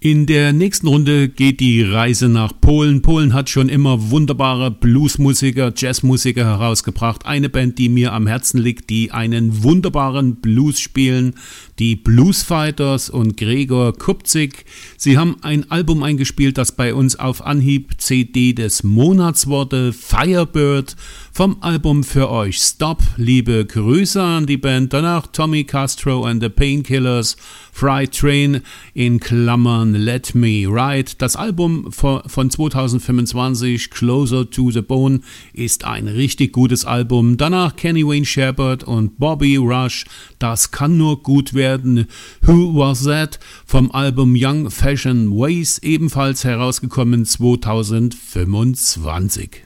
In der nächsten Runde geht die Reise nach Polen. Polen hat schon immer wunderbare Bluesmusiker, Jazzmusiker herausgebracht. Eine Band, die mir am Herzen liegt, die einen wunderbaren Blues spielen, die Bluesfighters und Gregor Kupczyk. Sie haben ein Album eingespielt, das bei uns auf Anhieb CD des Monats wurde, Firebird, vom Album für euch Stop. Liebe Grüße an die Band. Danach Tommy Castro and the Painkillers, Fright Train in Klammern Let Me Ride. Das Album von 2025, Closer to the Bone, ist ein richtig gutes Album. Danach Kenny Wayne Shepherd und Bobby Rush, das kann nur gut werden. Who Was That? Vom Album Young Fashion Ways, ebenfalls herausgekommen 2025.